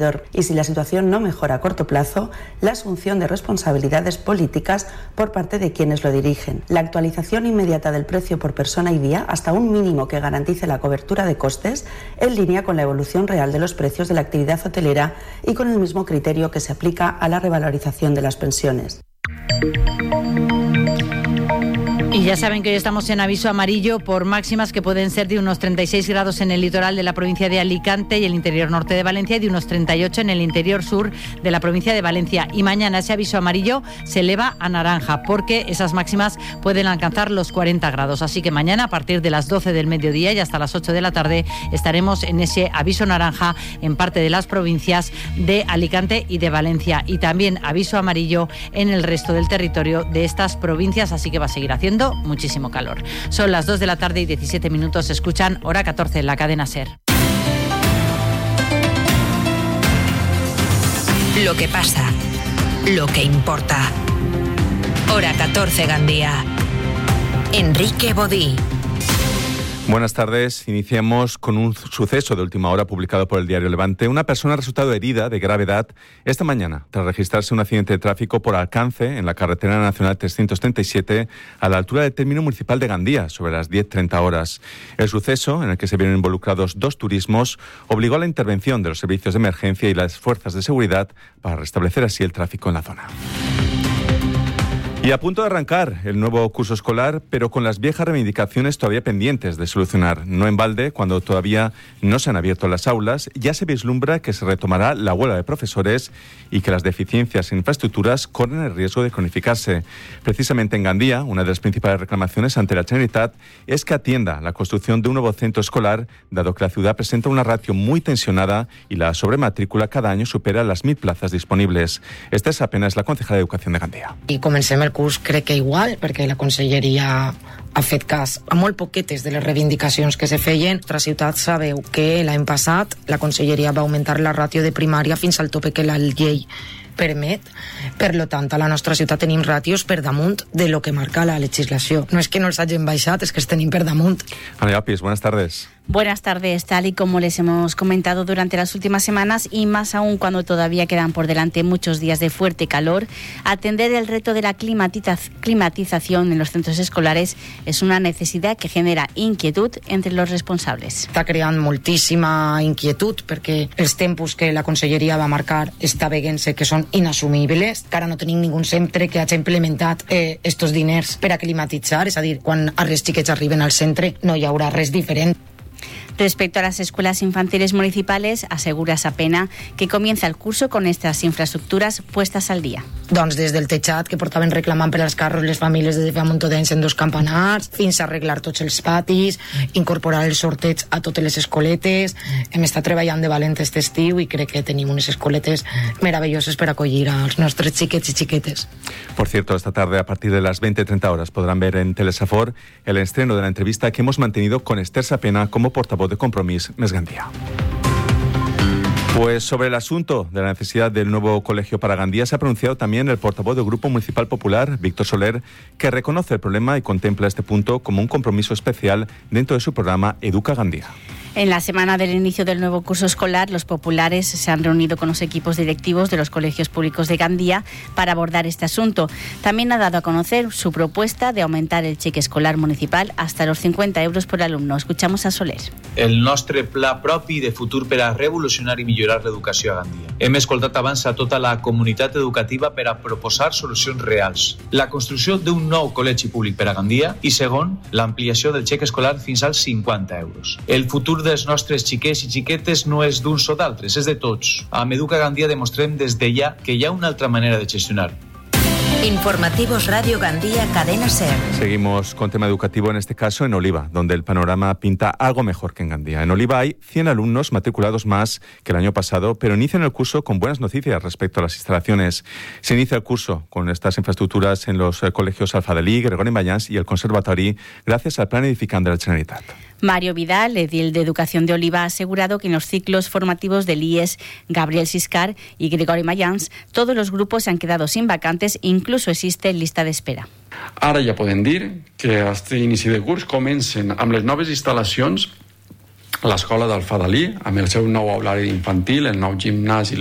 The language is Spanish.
y si la situación no mejora a corto plazo, la asunción de responsabilidades políticas por parte de quienes lo dirigen. La actualización inmediata del precio por persona y día hasta un mínimo que garantice la cobertura de costes en línea con la evolución real de los precios de la actividad hotelera y con el mismo criterio que se aplica a la revalorización de las pensiones. Y ya saben que hoy estamos en aviso amarillo por máximas que pueden ser de unos 36 grados en el litoral de la provincia de Alicante y el interior norte de Valencia y de unos 38 en el interior sur de la provincia de Valencia. Y mañana ese aviso amarillo se eleva a naranja porque esas máximas pueden alcanzar los 40 grados. Así que mañana a partir de las 12 del mediodía y hasta las 8 de la tarde estaremos en ese aviso naranja en parte de las provincias de Alicante y de Valencia. Y también aviso amarillo en el resto del territorio de estas provincias, así que va a seguir haciendo muchísimo calor. Son las 2 de la tarde y 17 minutos. Escuchan Hora 14 en la cadena SER. Lo que pasa, lo que importa. Hora 14 Gandía. Enrique Bodí. Buenas tardes. Iniciamos con un suceso de última hora publicado por el diario Levante. Una persona ha resultado herida de gravedad esta mañana tras registrarse un accidente de tráfico por alcance en la carretera nacional 337 a la altura del término municipal de Gandía, sobre las 10:30 horas. El suceso, en el que se vieron involucrados 2 turismos, obligó a la intervención de los servicios de emergencia y las fuerzas de seguridad para restablecer así el tráfico en la zona. Y a punto de arrancar el nuevo curso escolar, pero con las viejas reivindicaciones todavía pendientes de solucionar. No en balde, cuando todavía no se han abierto las aulas, ya se vislumbra que se retomará la huelga de profesores y que las deficiencias en infraestructuras corren el riesgo de cronificarse. Precisamente en Gandía, una de las principales reclamaciones ante la Generalitat es que atienda la construcción de un nuevo centro escolar, dado que la ciudad presenta una ratio muy tensionada y la sobrematrícula cada año supera las 1.000 plazas disponibles. Esta es apenas la concejala de Educación de Gandía. I comencem el curs crec que igual, perquè la conselleria ha fet cas a molt poquetes de les reivindicacions que se feien. La ciutat sabeu que l'any passat la conselleria va augmentar la ràtio de primària fins al tope que la llei permet. Per lo tant, a la nostra ciutat tenim ràtios per damunt de lo que marca la legislació. No és que no els hagin baixat, és que els tenim per damunt. Ana Yapis, buenas tardes. Buenas tardes. Tal y como les hemos comentado durante las últimas semanas y más aún cuando todavía quedan por delante muchos días de fuerte calor, atender el reto de la climatización en los centros escolares es una necesidad que genera inquietud entre los responsables. Està creant moltíssima inquietud perquè els tempos que la conselleria va marcar està veient-se que són inassumibles. Encara no tenim ningú centre que hagi implementat estos diners per a climatitzar, és a dir, quan els xiquets arriben al centre no hi haurà res diferent. Respecto a las escuelas infantiles municipales, asegura Sapena que comienza el curso con estas infraestructuras puestas al día. Doncs des del tejat que portaven reclamant per als carros les famílies de fa molt d'anys en 2 campanars, fins a arreglar tots els patis, incorporar el sorteig a totes les escoletes. Hem estat treballant de valent aquest estiu i crec que tenim unes escoletes meravelloses per acollir als nostres xiquets i xiquetes. Por cierto, esta tarde a partir de las 20:30 horas podrán ver en Telesafor el estreno de la entrevista que hemos mantenido con Esther Sapena como portavoz de Compromís Més Gandía. Pues sobre el asunto de la necesidad del nuevo colegio para Gandía se ha pronunciado también el portavoz del Grupo Municipal Popular, Víctor Soler, que reconoce el problema y contempla este punto como un compromiso especial dentro de su programa Educa Gandía. En la semana del inicio del nuevo curso escolar, los populares se han reunido con los equipos directivos de los colegios públicos de Gandía para abordar este asunto. También ha dado a conocer su propuesta de aumentar el cheque escolar municipal hasta los 50 euros por alumno. Escuchamos a Soler. El nostre pla propi de futur per a revolucionar i millorar l'educació a Gandía. Hem escoltat abans a tota la comunitat educativa per a proposar solucions reals. La construcció d'un nou col·legi públic per a Gandía i, segon, l'ampliació del xec escolar fins als 50 euros. El futur dels nostres xiquets i xiquetes no és d'uns o d'altres, és de tots. Amb Educa Gandía demostrem des de ja que hi ha una altra manera de gestionar. Informativos Radio Gandía, Cadena SER. Seguimos con tema educativo, en este caso en Oliva, donde el panorama pinta algo mejor que en Gandía. En Oliva hay 100 alumnos matriculados más que el año pasado, pero inician el curso con buenas noticias respecto a las instalaciones. Se inicia el curso con estas infraestructuras en los colegios Alfadelí, Gregori Mayans y el Conservatori, gracias al plan edificante de la Generalitat. Mario Vidal, edil de Educación de Oliva, ha asegurado que en los ciclos formativos del IES, Gabriel Siscar y Gregori Mayans, todos los grupos se han quedado sin vacantes, incluso existe lista de espera. Ara ja podem dir que a este inici de curs comencen amb les noves instal·lacions l'escola del Fadalí, amb el seu nou aulari infantil, el nou gimnàs i